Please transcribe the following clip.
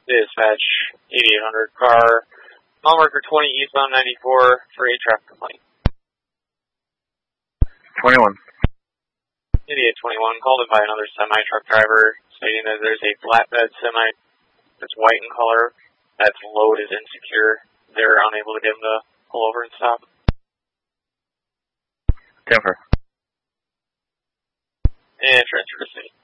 Dispatch 8800 car, mile marker 20 eastbound 94 for a traffic complaint. 21. 8821 called in by another semi-truck driver stating that there's a flatbed semi that's white in color. That's load is insecure. They're unable to get him to pull over and stop. Denver. And transfer to city.